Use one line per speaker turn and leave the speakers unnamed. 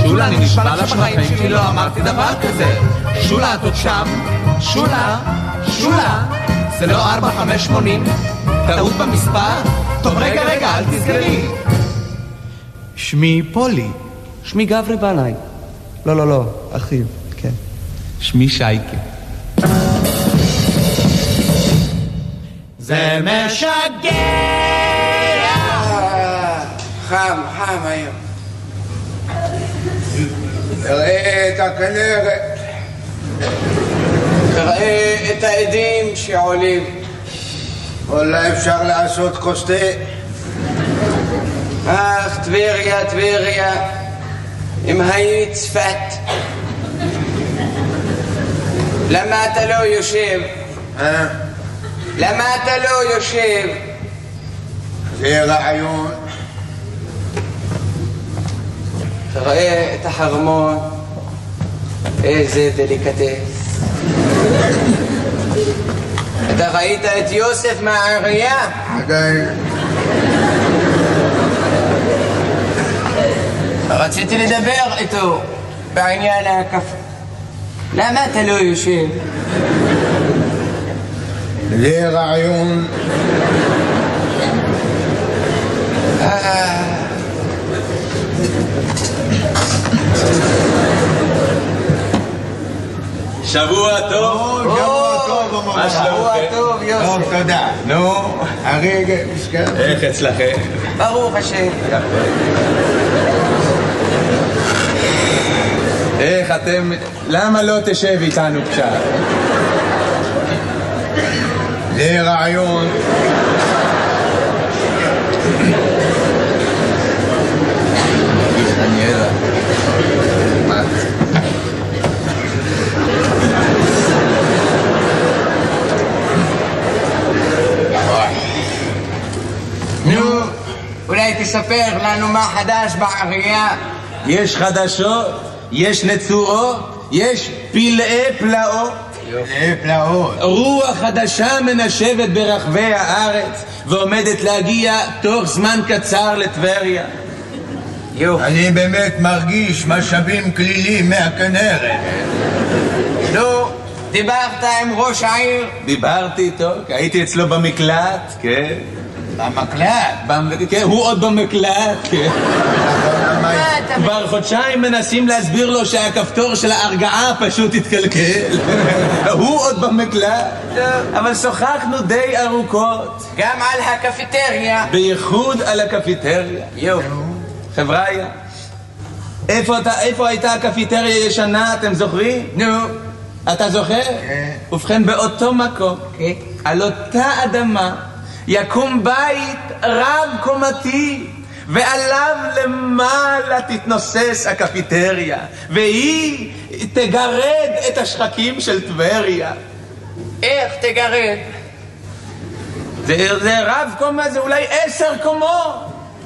שולה, אני נשבע לך שבחיים שלי לא אמרתי דבר כזה. שולה, את עוד שם? שולה, שולה, זה לא 4580? טעות במספר? טוב, רגע, אל תסגרי.
שמי פולי.
שמי גברי בנאי.
לא, אחיו, כן.
שמי שייקה.
זה משגע.
חם היום. תראה את הכנרת, תראה את העדים שעולים. אולי אפשר לעשות כוס תה. אך טבריה, אם היית צפת, למה אתה לא יושב? למה אתה לא יושב? זה רעיון. תראה את החרמון, איזה דליקטס. אתה ראית את יוסף מהעירייה? עדיין. רציתי לדבר איתו בעניין הקפה. למה אתה לא יושב? זה רעיון.
שבוע טוב.
שבוע טוב, יוסף. טוב, תודה. נו, הרגע, משקל.
איך אצלכם?
ברוך השם.
איך אתם... למה לא תשב איתנו פשט?
זה רעיון. נו, אולי תספר לנו מה חדש בעירייה.
יש חדשות, יש נצורות, יש פלאי פלאות. רוח חדשה מנשבת ברחבי הארץ ועומדת להגיע תוך זמן קצר לטבריה.
אני באמת מרגיש משאבים כלילים מהכנרת. נו, דיברת עם ראש העיר?
דיברתי איתו, הייתי אצלו במקלט, כן.
במקלט?
כן, הוא עוד במקלט, כן. כבר חודשיים מנסים להסביר לו שהכפתור של ההרגעה פשוט התקלקל. הוא עוד במקלט. אבל שוחחנו די ארוכות.
גם על הקפיטריה.
בייחוד על הקפיטריה. חבריה, איפה הייתה הקפיטריה ישנה, אתם זוכרים?
נו.
אתה זוכר?
כן.
ובכן, באותו מקום,
כן.
על אותה אדמה, יקום בית רב קומתי, ועליו למעלה תתנוסס הקפיטריה, והיא תגרד את השחקים של טבריה.
איך תגרד?
זה רב קומה, זה אולי 10 קומות.